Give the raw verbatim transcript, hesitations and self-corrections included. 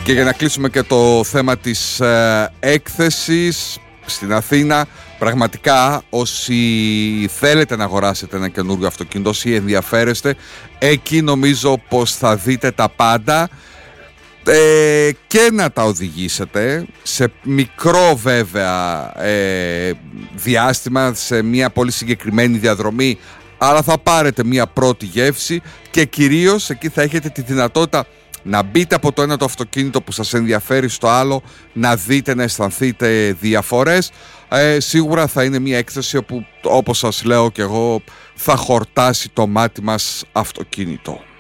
Και για να κλείσουμε και το θέμα της ε, έκθεσης στην Αθήνα, πραγματικά όσοι θέλετε να αγοράσετε ένα καινούριο αυτοκίνητο, όσοι ενδιαφέρεστε, εκεί νομίζω πως θα δείτε τα πάντα ε, και να τα οδηγήσετε σε μικρό βέβαια ε, διάστημα, σε μια πολύ συγκεκριμένη διαδρομή, αλλά θα πάρετε μια πρώτη γεύση και κυρίως εκεί θα έχετε τη δυνατότητα να μπείτε από το ένα το αυτοκίνητο που σας ενδιαφέρει στο άλλο, να δείτε, να αισθανθείτε διαφορές. Ε, σίγουρα θα είναι μια έκθεση όπου, όπως σας λέω και εγώ, θα χορτάσει το μάτι μας αυτοκίνητο.